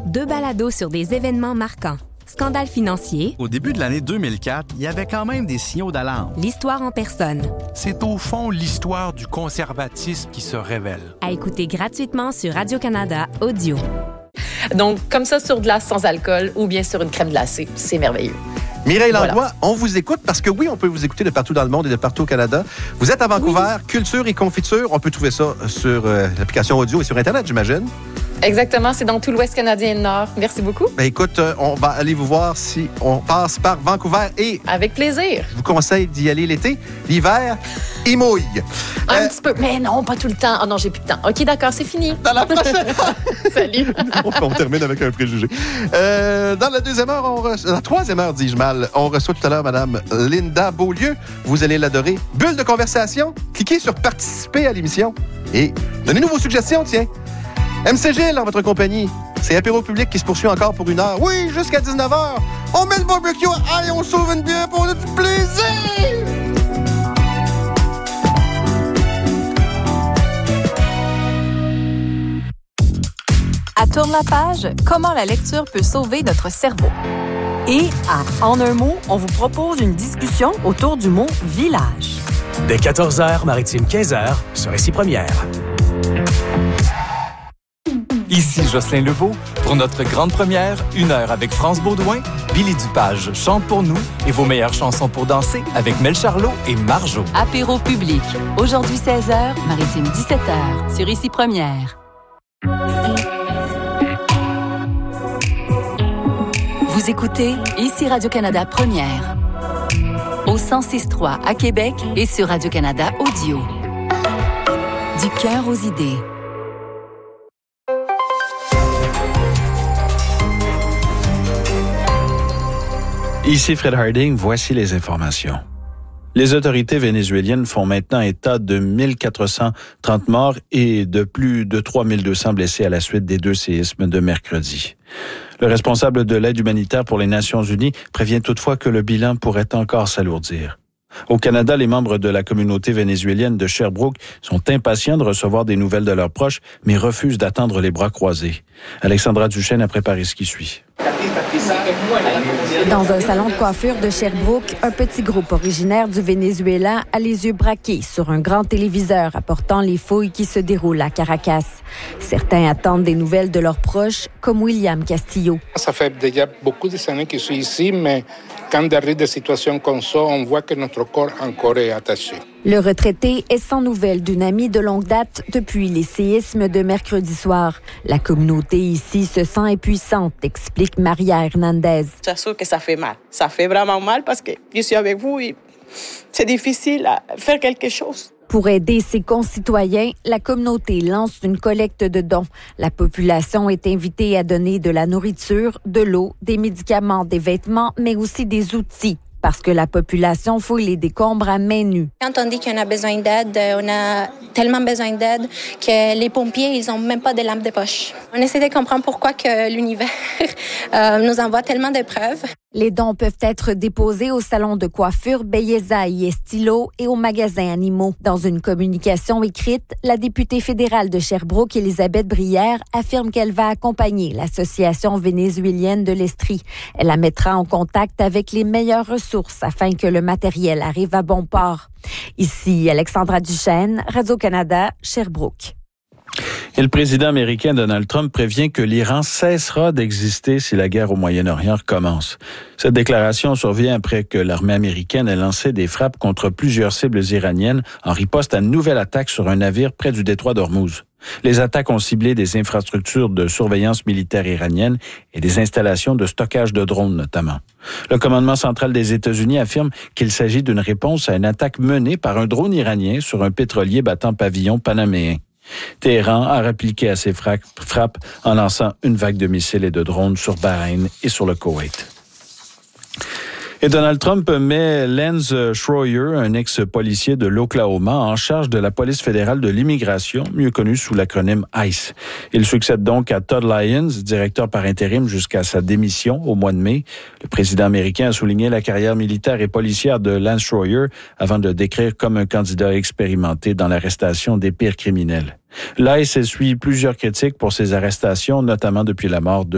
2 balados sur des événements marquants. Scandale financier. Au début de l'année 2004, il y avait quand même des signaux d'alarme. L'histoire en personne. C'est au fond l'histoire du conservatisme qui se révèle. À écouter gratuitement sur Radio-Canada Audio. Donc, comme ça, sur de glace sans alcool ou bien sur une crème glacée. C'est merveilleux. Mireille Langlois, on vous écoute parce que oui, on peut vous écouter de partout dans le monde et de partout au Canada. Vous êtes à Vancouver, culture et confiture. On peut trouver ça sur l'application audio et sur Internet, j'imagine. Exactement, c'est dans tout l'Ouest canadien et le Nord. Merci beaucoup. Ben écoute, on va aller vous voir si on passe par Vancouver et... Avec plaisir. Je vous conseille d'y aller l'été. L'hiver, il mouille. Un petit peu, mais non, pas tout le temps. Oh non, j'ai plus de temps. OK, d'accord, c'est fini. Dans la prochaine... Salut. On termine avec un préjugé. Dans la deuxième heure, la troisième heure, dis-je mal, on reçoit tout à l'heure Mme Linda Beaulieu. Vous allez l'adorer. Bulle de conversation. Cliquez sur participer à l'émission et donnez-nous vos suggestions, tiens. MC Gilles, en votre compagnie. C'est Apéro Public qui se poursuit encore pour 1 heure. Oui, jusqu'à 19h. On met le barbecue. Allez, on sauve une bière pour notre plaisir. À Tourne la page, comment la lecture peut sauver notre cerveau. Et à En un mot, on vous propose une discussion autour du mot « village ». Dès 14h, Maritime 15h, sur Ici Première. Ici Jocelyn Lebeau. Pour notre grande première, 1 heure avec France Baudouin, Billy Dupage chante pour nous et vos meilleures chansons pour danser avec Mel Charlot et Marjo. Apéro public. Aujourd'hui 16h, Maritime 17h, sur Ici Première. Vous écoutez Ici Radio-Canada Première. Au 106.3 à Québec et sur Radio-Canada Audio. Du cœur aux idées. Ici Fred Harding, voici les informations. Les autorités vénézuéliennes font maintenant état de 1430 morts et de plus de 3200 blessés à la suite des 2 séismes de mercredi. Le responsable de l'aide humanitaire pour les Nations unies prévient toutefois que le bilan pourrait encore s'alourdir. Au Canada, les membres de la communauté vénézuélienne de Sherbrooke sont impatients de recevoir des nouvelles de leurs proches, mais refusent d'attendre les bras croisés. Alexandra Duchesne a préparé ce qui suit. Dans un salon de coiffure de Sherbrooke, un petit groupe originaire du Venezuela a les yeux braqués sur un grand téléviseur apportant les fouilles qui se déroulent à Caracas. Certains attendent des nouvelles de leurs proches, comme William Castillo. Ça fait déjà beaucoup d'années que je suis ici, mais quand il arrive des situations comme ça, on voit que notre corps encore est attaché. Le retraité est sans nouvelles d'une amie de longue date depuis les séismes de mercredi soir. La communauté ici se sent impuissante, explique Maria Hernandez. C'est sûr que ça fait mal. Ça fait vraiment mal parce que je suis avec vous et c'est difficile à faire quelque chose. Pour aider ses concitoyens, la communauté lance une collecte de dons. La population est invitée à donner de la nourriture, de l'eau, des médicaments, des vêtements, mais aussi des outils. Parce que la population fouille les décombres à main nue. Quand on dit qu'on a besoin d'aide, on a tellement besoin d'aide que les pompiers, ils n'ont même pas de lampes de poche. On essaie de comprendre pourquoi que l'univers nous envoie tellement de preuves. Les dons peuvent être déposés au salon de coiffure Belleza y Estilo et au magasin Animaux. Dans une communication écrite, la députée fédérale de Sherbrooke, Elisabeth Brière, affirme qu'elle va accompagner l'Association vénézuélienne de l'Estrie. Elle la mettra en contact avec les meilleures ressources afin que le matériel arrive à bon port. Ici, Alexandra Duchesne, Radio-Canada, Sherbrooke. Et le président américain Donald Trump prévient que l'Iran cessera d'exister si la guerre au Moyen-Orient recommence. Cette déclaration survient après que l'armée américaine ait lancé des frappes contre plusieurs cibles iraniennes en riposte à une nouvelle attaque sur un navire près du détroit d'Ormuz. Les attaques ont ciblé des infrastructures de surveillance militaire iranienne et des installations de stockage de drones notamment. Le commandement central des États-Unis affirme qu'il s'agit d'une réponse à une attaque menée par un drone iranien sur un pétrolier battant pavillon panaméen. Téhéran a répliqué à ces frappes en lançant une vague de missiles et de drones sur Bahreïn et sur le Koweït. Et Donald Trump met Lance Schroyer, un ex-policier de l'Oklahoma, en charge de la police fédérale de l'immigration, mieux connue sous l'acronyme ICE. Il succède donc à Todd Lyons, directeur par intérim jusqu'à sa démission au mois de mai. Le président américain a souligné la carrière militaire et policière de Lance Schroyer avant de le décrire comme un candidat expérimenté dans l'arrestation des pires criminels. L'ICE essuie plusieurs critiques pour ses arrestations, notamment depuis la mort de